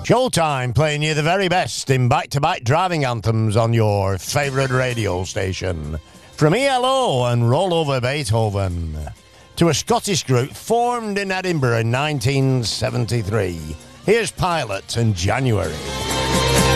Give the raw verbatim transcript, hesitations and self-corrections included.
Showtime, playing you the very best in back-to-back driving anthems on your favourite radio station. From E L O and Roll Over Beethoven to a Scottish group formed in Edinburgh in nineteen seventy-three. Here's Pilot and January.